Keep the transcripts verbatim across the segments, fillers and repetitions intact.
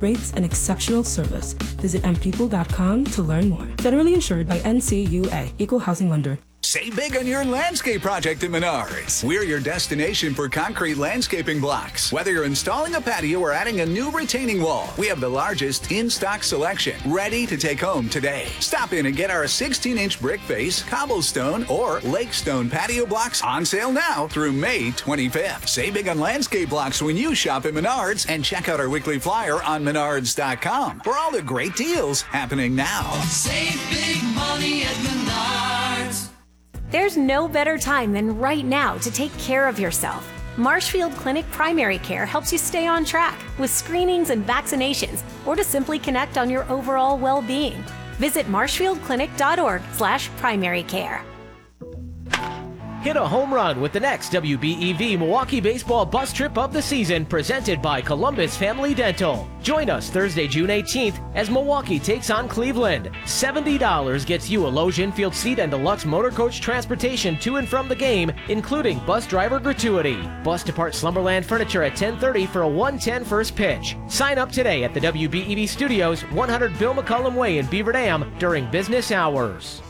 rates, and exceptional service. Visit m people dot com to learn more. Federally insured by N C U A, Equal Housing Lender. Save big on your landscape project at Menards. We're your destination for concrete landscaping blocks. Whether you're installing a patio or adding a new retaining wall, we have the largest in-stock selection, ready to take home today. Stop in and get our sixteen-inch brick face, cobblestone, or lake stone patio blocks on sale now through May twenty-fifth. Save big on landscape blocks when you shop at Menards, and check out our weekly flyer on menards dot com for all the great deals happening now. Save big money at Menards. There's no better time than right now to take care of yourself. Marshfield Clinic Primary Care helps you stay on track with screenings and vaccinations, or to simply connect on your overall well-being. Visit marshfield clinic dot org slash primary care. Hit a home run with the next W B E V Milwaukee Baseball Bus Trip of the Season, presented by Columbus Family Dental. Join us Thursday, June eighteenth, as Milwaukee takes on Cleveland. seventy dollars gets you a Loge infield seat and deluxe motor coach transportation to and from the game, including bus driver gratuity. Bus depart Slumberland Furniture at ten thirty for a one ten first pitch. Sign up today at the W B E V Studios, one hundred Bill McCullum Way in Beaver Dam during business hours.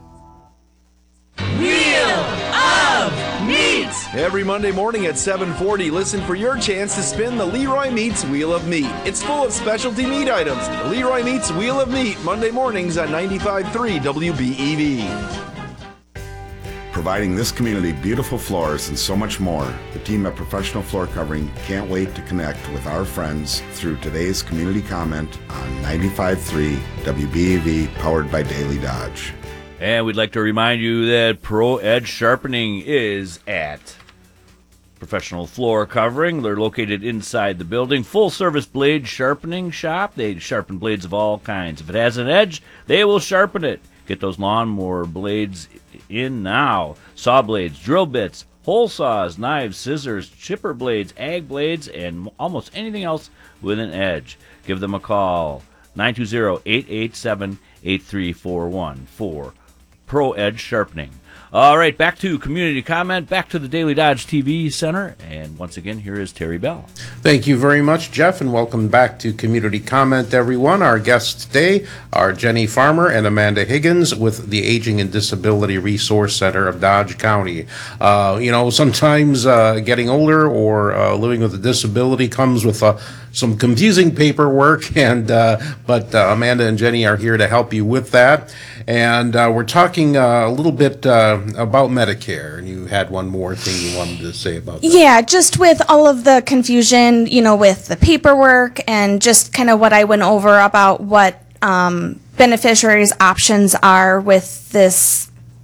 Wheel of Meat. Every Monday morning at seven forty, listen for your chance to spin the Leroy Meats Wheel of Meat. It's full of specialty meat items. The Leroy Meats Wheel of Meat, Monday mornings on ninety-five point three W B E V. Providing this community beautiful floors and so much more, the team at Professional Floor Covering can't wait to connect with our friends through today's community comment on ninety-five point three W B E V, powered by Daily Dodge. And we'd like to remind you that Pro Edge Sharpening is at Professional Floor Covering. They're located inside the building. Full-service blade sharpening shop. They sharpen blades of all kinds. If it has an edge, they will sharpen it. Get those lawnmower blades in now. Saw blades, drill bits, hole saws, knives, scissors, chipper blades, ag blades, and almost anything else with an edge. Give them a call. nine two zero, eight eight seven, eight three four one for Pro Edge Sharpening. All right, back to community comment, back to the Daily Dodge T V Center, and once again, here is Terry Bell. Thank you very much, Jeff, and welcome back to Community Comment, everyone. Our guests today are Jenny Farmer and Amanda Higgins with the Aging and Disability Resource Center of Dodge County. Uh, you know, sometimes uh, getting older or uh, living with a disability comes with uh, some confusing paperwork, and uh, but uh, Amanda and Jenny are here to help you with that. And uh, we're talking uh, a little bit uh, about Medicare, and you had one more thing you wanted to say about that. Yeah, just with all of the confusion, you know, with the paperwork and just kind of what I went over about what um, beneficiaries' options are with this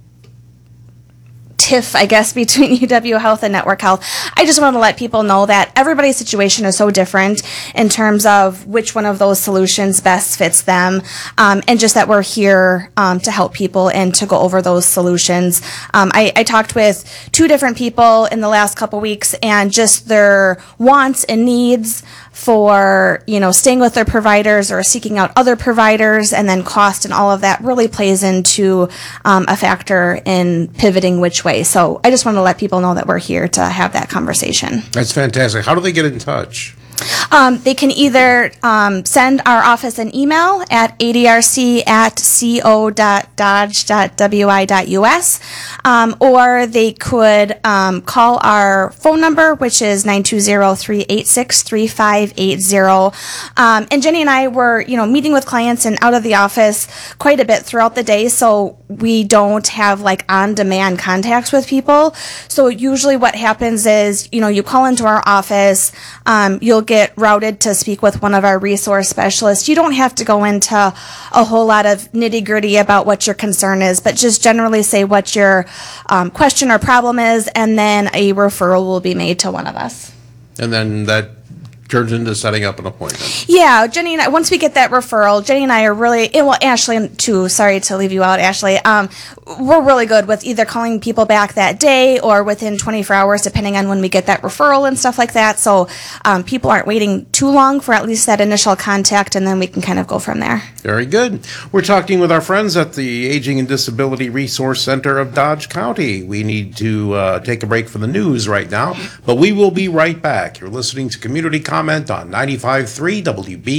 tiff, I guess, between U W Health and Network Health. I just want to let people know that everybody's situation is so different in terms of which one of those solutions best fits them, um, and just that we're here um, to help people and to go over those solutions. Um, I, I talked with two different people in the last couple weeks, and just their wants and needs for, you know, staying with their providers or seeking out other providers, and then cost and all of that really plays into um, a factor in pivoting which way. So I just want to let people know that we're here to have that conversation. That's fantastic. How do they get in touch? Um, they can either um, send our office an email at A D R C at co dot dodge dot w i dot u s, um, or they could um, call our phone number, which is nine two zero, three eight six, three five eight zero. Um, and Jenny and I were, you know, meeting with clients and out of the office quite a bit throughout the day, so we don't have like on-demand contacts with people. So usually what happens is, you know, you call into our office, um, you'll get routed to speak with one of our resource specialists. You don't have to go into a whole lot of nitty-gritty about what your concern is, but just generally say what your um, question or problem is, and then a referral will be made to one of us. And then that turns into setting up an appointment. Yeah, Jenny and I, once we get that referral, Jenny and I are really, well, Ashley too, sorry to leave you out, Ashley, um, we're really good with either calling people back that day or within twenty-four hours, depending on when we get that referral and stuff like that. So um, people aren't waiting too long for at least that initial contact, and then we can kind of go from there. Very good. We're talking with our friends at the Aging and Disability Resource Center of Dodge County. We need to uh, take a break for the news right now, but we will be right back. You're listening to Community Comment on ninety-five point three W B